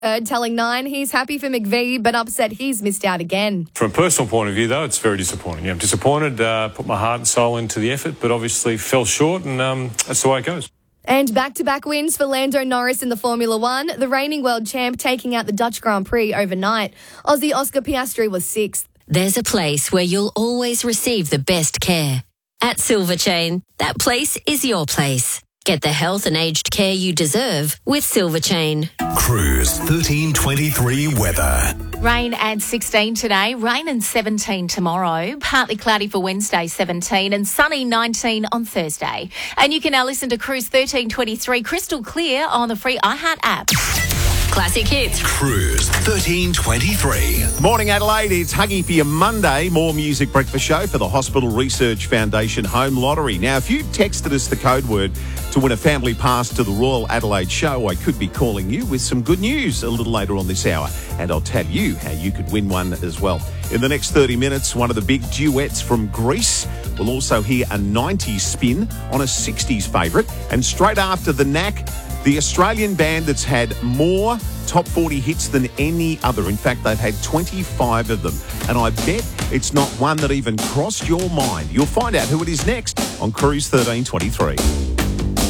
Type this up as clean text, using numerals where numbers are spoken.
Telling Nine he's happy for McVie, but upset he's missed out again. From a personal point of view, though, it's very disappointing. I'm disappointed, put my heart and soul into the effort, but obviously fell short, and that's the way it goes. And back-to-back wins for Lando Norris in the Formula One, the reigning world champ taking out the Dutch Grand Prix overnight. Aussie Oscar Piastri was sixth. There's a place where you'll always receive the best care. At Silver Chain, that place is your place. Get the health and aged care you deserve with Silver Chain. Cruise 1323 weather. Rain and 16 today, rain and 17 tomorrow, partly cloudy for Wednesday 17 and sunny 19 on Thursday. And you can now listen to Cruise 1323 crystal clear on the free iHeart app. Classic hits. Cruise 1323. Morning Adelaide, it's Huggy for your Monday. More music breakfast show for the Hospital Research Foundation Home Lottery. Now, if you've texted us the code word to win a family pass to the Royal Adelaide Show, I could be calling you with some good news a little later on this hour. And I'll tell you how you could win one as well. In the next 30 minutes, one of the big duets from Greece. We'll also hear a 90s spin on a 60s favourite. And straight after the Knack, the Australian band that's had more top 40 hits than any other. In fact, they've had 25 of them. And I bet it's not one that even crossed your mind. You'll find out who it is next on Cruise 1323.